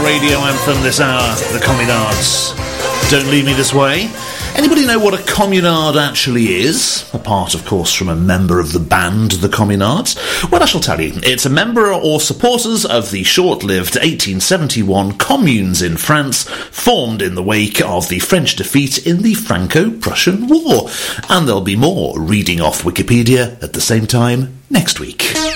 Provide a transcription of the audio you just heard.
radio anthem this hour, the Communards. Don't Leave Me This Way. Anybody know what a communard actually is? Apart, of course, from a member of the band, the Communards. Well, I shall tell you. It's a member or supporters of the short-lived 1871 communes in France, formed in the wake of the French defeat in the Franco-Prussian War. And there'll be more reading off Wikipedia at the same time next week.